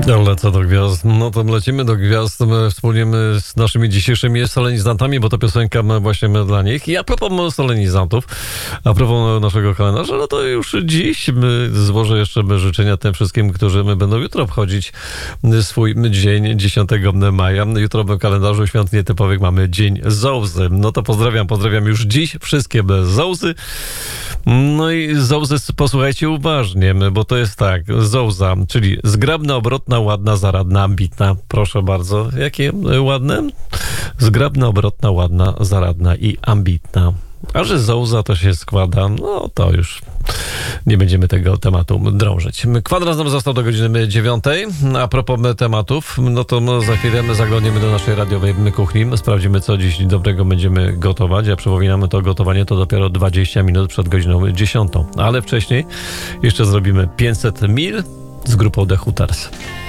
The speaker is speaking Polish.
Lecę do gwiazd. No to lecimy do gwiazd wspólnie z naszymi dzisiejszymi solenizantami, bo to piosenka właśnie dla nich. I a propos solenizantów, a propos naszego kalendarza, no to już dziś złożę jeszcze życzenia tym wszystkim, którzy będą jutro obchodzić swój dzień 10 maja. Jutro w kalendarzu świąt nietypowych mamy Dzień Zołzy. No to pozdrawiam już dziś wszystkie zołzy. No i zołzy posłuchajcie uważnie, bo to jest tak, zołza, czyli zgrabna, obrotna, ładna, zaradna, ambitna. Proszę bardzo, jakie ładne? Zgrabna, obrotna, ładna, zaradna i ambitna. A że zołza to się składa, no to już nie będziemy tego tematu drążyć. Kwadrans nam został do godziny 9. A propos tematów, no to za chwilę zaglądniemy do naszej radiowej kuchni. Sprawdzimy, co dziś dobrego będziemy gotować. Ja przypominamy, to gotowanie to dopiero 20 minut przed godziną 10. Ale wcześniej jeszcze zrobimy 500 mil z grupą The Hooters.